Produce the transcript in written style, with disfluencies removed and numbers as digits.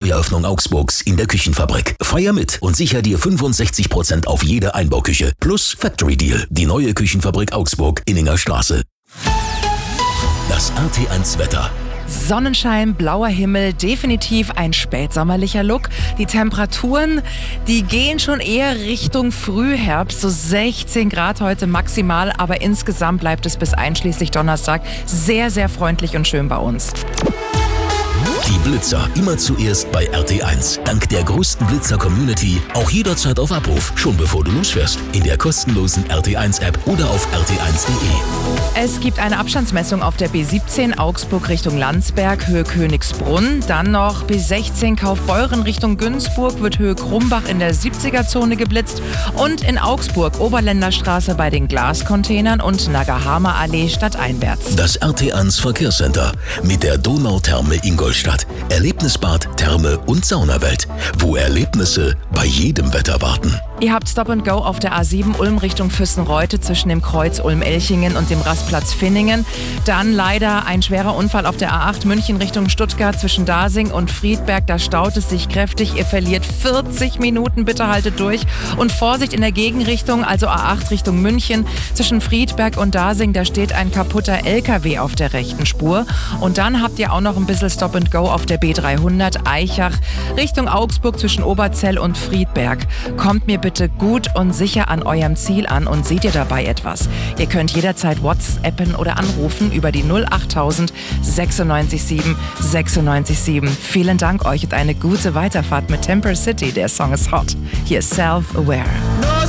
Neueröffnung Augsburgs in der Küchenfabrik. Feier mit und sicher dir 65% auf jede Einbauküche. Plus Factory Deal. Die neue Küchenfabrik Augsburg, Inninger Straße. Das RT1 Wetter. Sonnenschein, blauer Himmel, definitiv ein spätsommerlicher Look. Die Temperaturen, die gehen schon eher Richtung Frühherbst, so 16 Grad heute maximal, aber insgesamt bleibt es bis einschließlich Donnerstag sehr, sehr freundlich und schön bei uns. Die Blitzer immer zuerst bei RT1. Dank der größten Blitzer-Community auch jederzeit auf Abruf, schon bevor du losfährst. In der kostenlosen RT1-App oder auf rt1.de. Es gibt eine Abstandsmessung auf der B17 Augsburg Richtung Landsberg, Höhe Königsbrunn. Dann noch B16 Kaufbeuren Richtung Günzburg, wird Höhe Krumbach in der 70er-Zone geblitzt. Und in Augsburg Oberländerstraße bei den Glascontainern und Nagahama Allee stadteinwärts. Das RT1 Verkehrscenter mit der Donautherme Ingolstadt. Erlebnisbad, Therme und Saunawelt, wo Erlebnisse bei jedem Wetter warten. Ihr habt Stop and Go auf der A7 Ulm Richtung Füssenreute zwischen dem Kreuz Ulm-Elchingen und dem Rastplatz Finningen. Dann leider ein schwerer Unfall auf der A8 München Richtung Stuttgart zwischen Dasing und Friedberg. Da staut es sich kräftig. Ihr verliert 40 Minuten. Bitte haltet durch. Und Vorsicht in der Gegenrichtung, also A8 Richtung München zwischen Friedberg und Dasing. Da steht ein kaputter LKW auf der rechten Spur. Und dann habt ihr auch noch ein bisschen Stop and Go auf der B300 Eichach Richtung Augsburg zwischen Oberzell und Friedberg. Kommt mir bitte gut und sicher an eurem Ziel an und seht ihr dabei etwas. Ihr könnt jederzeit WhatsAppen oder anrufen über die 08000 96 7 96 7. Vielen Dank euch und eine gute Weiterfahrt mit Temper City. Der Song ist hot. Hier ist Self-Aware.